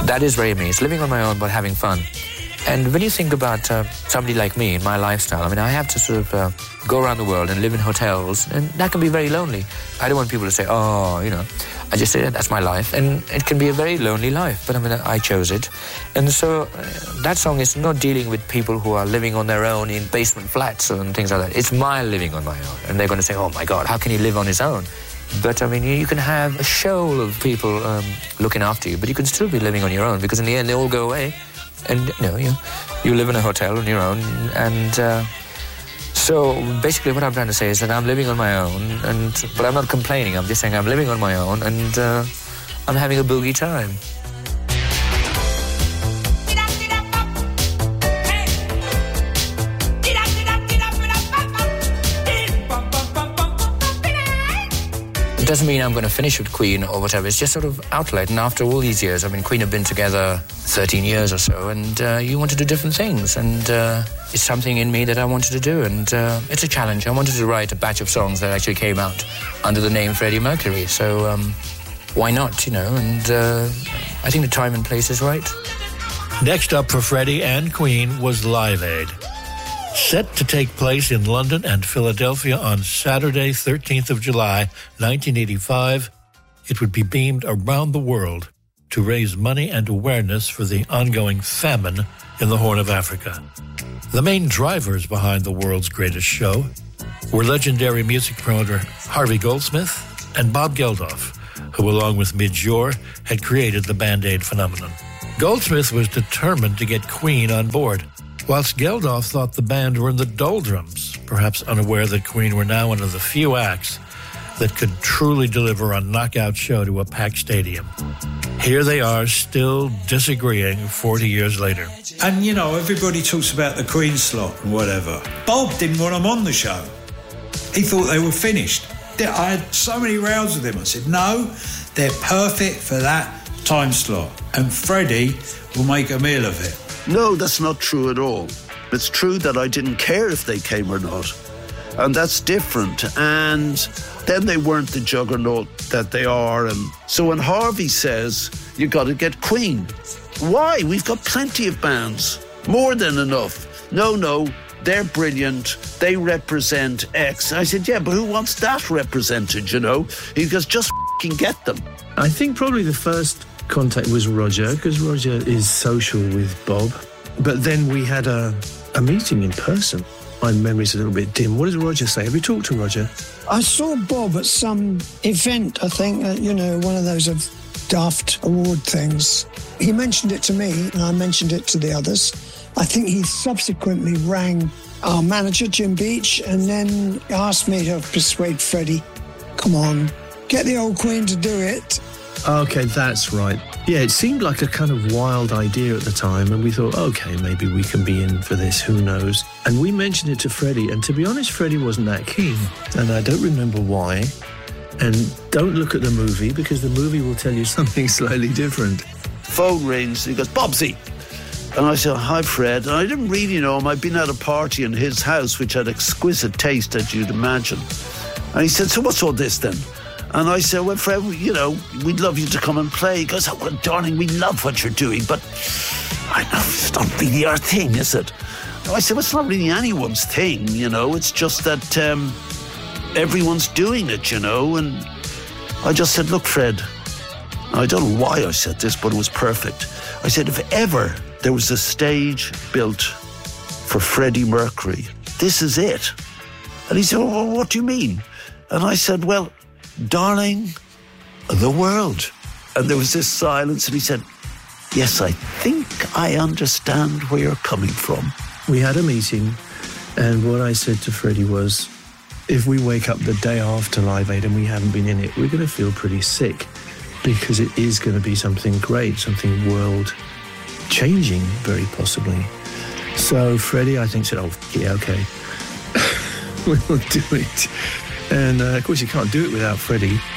That is very amazing. Living on my own but having fun. And when you think about somebody like me, my lifestyle, I mean, I have to sort of go around the world and live in hotels, and that can be very lonely. I don't want people to say, oh, you know, I just say that's my life, and it can be a very lonely life, but I mean, I chose it. And so that song is not dealing with people who are living on their own in basement flats and things like that. It's my living on my own. And they're going to say, oh my God, how can he live on his own? But I mean, you can have a shoal of people looking after you, but you can still be living on your own, because in the end, they all go away. And you live in a hotel on your own, and so basically what I'm trying to say is that I'm living on my own, but I'm not complaining. I'm just saying I'm living on my own, and I'm having a boogie time. It doesn't mean I'm going to finish with Queen or whatever. It's just sort of outlet. And after all these years, I mean, Queen have been together 13 years or so, and you want to do different things. And it's something in me that I wanted to do. And it's a challenge. I wanted to write a batch of songs that actually came out under the name Freddie Mercury. So why not, you know? And I think the time and place is right. Next up for Freddie and Queen was Live Aid. Set to take place in London and Philadelphia on Saturday, 13th of July, 1985, it would be beamed around the world to raise money and awareness for the ongoing famine in the Horn of Africa. The main drivers behind the world's greatest show were legendary music promoter Harvey Goldsmith and Bob Geldof, who, along with Midge Ure, had created the Band-Aid phenomenon. Goldsmith was determined to get Queen on board, whilst Geldof thought the band were in the doldrums, perhaps unaware that Queen were now one of the few acts that could truly deliver a knockout show to a packed stadium. Here they are, still disagreeing 40 years later. And, you know, everybody talks about the Queen slot and whatever. Bob didn't want them on the show. He thought they were finished. I had so many rows with him. I said, no, they're perfect for that time slot. And Freddie will make a meal of it. No, that's not true at all. It's true that I didn't care if they came or not. And that's different. And then they weren't the juggernaut that they are. And so when Harvey says, you got to get Queen. Why? We've got plenty of bands. More than enough. No, they're brilliant. They represent X. I said, yeah, but who wants that represented, you know? He goes, just f***ing get them. I think probably the first contact was Roger, because Roger is social with Bob. But then we had a meeting in person. My memory's a little bit dim. What does Roger say? Have you talked to Roger? I saw Bob at some event, I think, one of those daft award things. He mentioned it to me, and I mentioned it to the others. I think he subsequently rang our manager, Jim Beach, and then asked me to persuade Freddie, come on, get the old Queen to do it. Okay, that's right. Yeah, it seemed like a kind of wild idea at the time, and we thought, okay, maybe we can be in for this, who knows? And we mentioned it to Freddie, and to be honest, Freddie wasn't that keen, and I don't remember why. And don't look at the movie, because the movie will tell you something slightly different. Phone rings, he goes, Bobsy. And I said, hi, Fred. And I didn't really know him. I'd been at a party in his house, which had exquisite taste, as you'd imagine. And he said, so what's all this then? And I said, well, Fred, you know, we'd love you to come and play. He goes, oh, well, darling, we love what you're doing, but I know it's not really our thing, is it? I said, well, it's not really anyone's thing, you know. It's just that everyone's doing it, you know. And I just said, look, Fred, I don't know why I said this, but it was perfect. I said, if ever there was a stage built for Freddie Mercury, this is it. And he said, well, what do you mean? And I said, well, darling, the world. And there was this silence, and he said, yes, I think I understand where you're coming from. We had a meeting, and what I said to Freddie was, if we wake up the day after Live Aid and we haven't been in it, we're going to feel pretty sick, because it is going to be something great, something world-changing, very possibly. So Freddie, I think, said, oh, yeah, okay. We'll do it. And, of course, you can't do it without Freddie.